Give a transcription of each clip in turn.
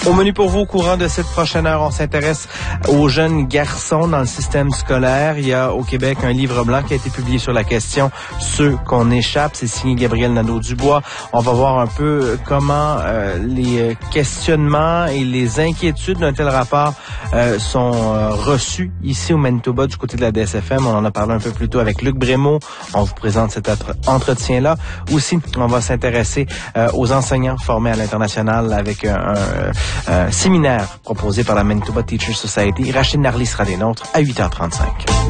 Au menu pour vous, au courant de cette prochaine heure, on s'intéresse aux jeunes garçons dans le système scolaire. Il y a au Québec un livre blanc qui a été publié sur la question « Ceux qu'on échappe ». C'est signé Gabriel Nadeau-Dubois. On va voir un peu comment les questionnements et les inquiétudes d'un tel rapport sont reçus ici au Manitoba du côté de la DSFM. On en a parlé un peu plus tôt avec Luc Brémaud. On vous présente cet entretien-là. Aussi, on va s'intéresser aux enseignants formés à l'international avec un séminaire proposé par la Manitoba Teachers Society. Rachid Narli sera des nôtres à 8h35.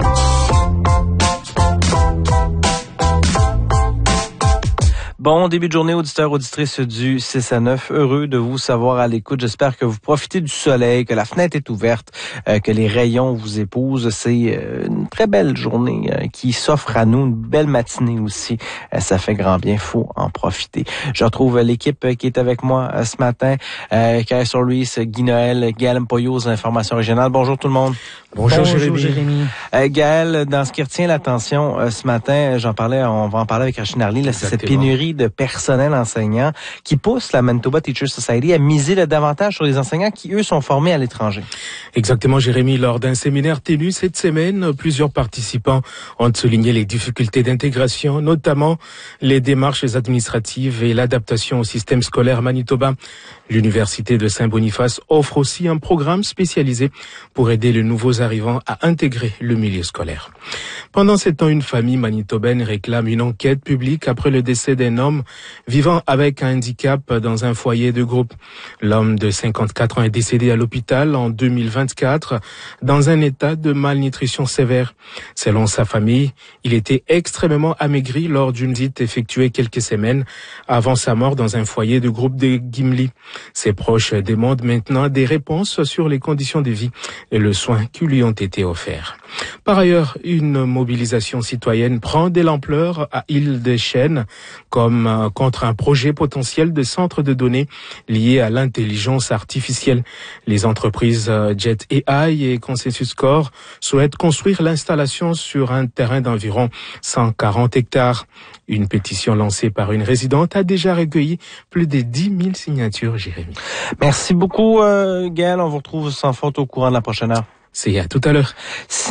Bon début de journée, auditeurs, auditrices du 6 à 9. Heureux de vous savoir à l'écoute. J'espère que vous profitez du soleil, que la fenêtre est ouverte, que les rayons vous épousent. C'est une très belle journée qui s'offre à nous, une belle matinée aussi. Ça fait grand bien, faut en profiter. Je retrouve l'équipe qui est avec moi ce matin. Kayson Ruiz, Guy Noël, Gaël Mpoyo aux informations régionales. Bonjour tout le monde. Bonjour Jérémy. Gaël, dans ce qui retient l'attention ce matin, on va en parler avec Rachid Narli, là, c'est cette pénurie de personnel enseignant qui pousse la Manitoba Teachers Society à miser davantage sur les enseignants qui, eux, sont formés à l'étranger. Exactement, Jérémy. Lors d'un séminaire tenu cette semaine, plusieurs participants ont souligné les difficultés d'intégration, notamment les démarches administratives et l'adaptation au système scolaire manitobain. L'Université de Saint-Boniface offre aussi un programme spécialisé pour aider les nouveaux arrivants à intégrer le milieu scolaire. Pendant ces temps, une famille manitobaine réclame une enquête publique après le décès d'un homme vivant avec un handicap dans un foyer de groupe. L'homme de 54 ans est décédé à l'hôpital en 2024 dans un état de malnutrition sévère. Selon sa famille, il était extrêmement amaigri lors d'une visite effectuée quelques semaines avant sa mort dans un foyer de groupe de Gimli. Ses proches demandent maintenant des réponses sur les conditions de vie et le soin qui lui ont été offerts. Par ailleurs, une mobilisation citoyenne prend de l'ampleur à Île-des-Chênes comme contre un projet potentiel de centre de données lié à l'intelligence artificielle. Les entreprises Jet AI et Consensus Core souhaitent construire l'installation sur un terrain d'environ 140 hectares. Une pétition lancée par une résidente a déjà recueilli plus de 10 000 signatures, Jérémy. Merci beaucoup, Gaël. On vous retrouve sans faute au courant de la prochaine heure. C'est à tout à l'heure.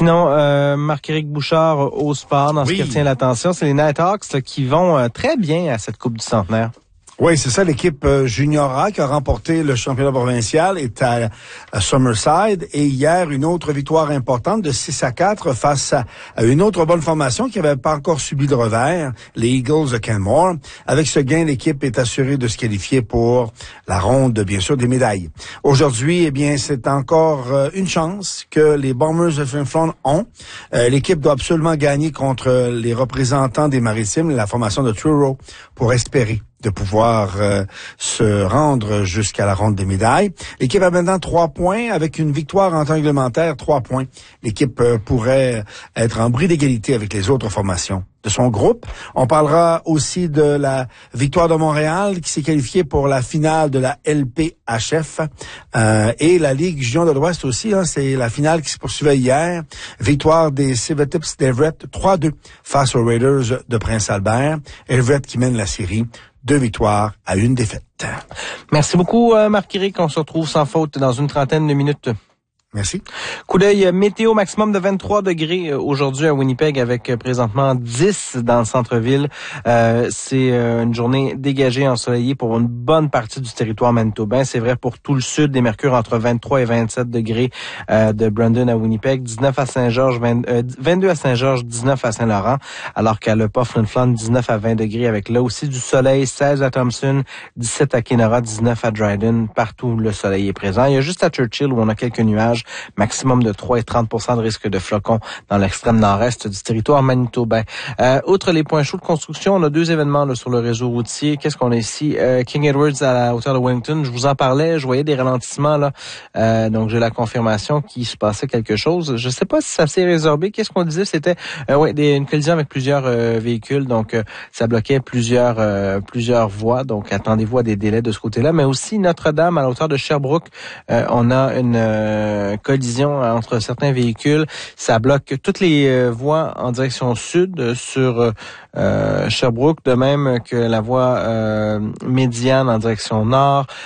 Sinon, Marc-Éric Bouchard au sport, dans ce qui retient l'attention, c'est les Nighthawks là, qui vont très bien à cette Coupe du Centenaire. Oui, c'est ça, l'équipe Junior A qui a remporté le championnat provincial est à Summerside. Et hier, une autre victoire importante de 6-4 face à une autre bonne formation qui n'avait pas encore subi de revers, les Eagles de Canmore. Avec ce gain, l'équipe est assurée de se qualifier pour la ronde, bien sûr, des médailles. Aujourd'hui, eh bien, c'est encore une chance que les Bombers de Flin Flon ont. L'équipe doit absolument gagner contre les représentants des Maritimes, la formation de Truro, pour espérer de pouvoir se rendre jusqu'à la ronde des médailles. L'équipe a maintenant 3 points. Avec une victoire en temps réglementaire, 3 points. L'équipe pourrait être en bris d'égalité avec les autres formations de son groupe. On parlera aussi de la victoire de Montréal qui s'est qualifiée pour la finale de la LPHF et la Ligue Junior de l'Ouest aussi. C'est la finale qui se poursuivait hier. Victoire des Civetips d'Everett 3-2 face aux Raiders de Prince-Albert. Everett qui mène la série. 2 victoires à 1 défaite. Merci beaucoup, Marc-Éric. On se retrouve sans faute dans une trentaine de minutes. Merci. Coup d'œil météo, maximum de 23 degrés aujourd'hui à Winnipeg avec présentement 10 dans le centre-ville. C'est une journée dégagée, ensoleillée pour une bonne partie du territoire manitobain. C'est vrai pour tout le sud, des mercures entre 23 et 27 degrés de Brandon à Winnipeg, 19 à Saint-Georges, 22 à Saint-Georges, 19 à Saint-Laurent, alors qu'à Le Pas, Flin Flon, 19 à 20 degrés avec là aussi du soleil, 16 à Thompson, 17 à Kenora, 19 à Dryden. Partout, le soleil est présent. Il y a juste à Churchill où on a quelques nuages. Maximum de 3 et 30% de risque de flocons dans l'extrême nord-est du territoire manitobain. Outre les points chauds de construction, on a 2 événements là, sur le réseau routier. Qu'est-ce qu'on a ici? King Edwards à la hauteur de Wellington. Je vous en parlais, je voyais des ralentissements là. Donc j'ai la confirmation qu'il se passait quelque chose. Je sais pas si ça s'est résorbé. Qu'est-ce qu'on disait? C'était une collision avec plusieurs véhicules. Donc ça bloquait plusieurs voies. Donc attendez-vous à des délais de ce côté-là. Mais aussi Notre-Dame à la hauteur de Sherbrooke. On a une collision entre certains véhicules. Ça bloque toutes les voies en direction sud sur Sherbrooke, de même que la voie médiane en direction nord.